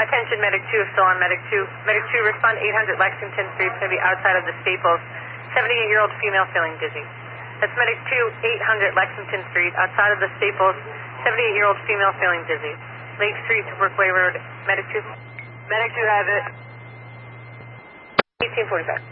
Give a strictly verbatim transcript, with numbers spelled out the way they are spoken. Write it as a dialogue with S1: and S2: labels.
S1: Attention, Medic two, still on Medic two. Medic two, respond eight hundred Lexington Street. It's going to be outside of the Staples. seventy-eight-year-old female feeling dizzy. That's Medic two, eight hundred Lexington Street, outside of the Staples. seventy-eight-year-old female feeling dizzy. Lake Street to Brookway Road. Medic two.
S2: Medic two has it.
S1: eighteen forty-five.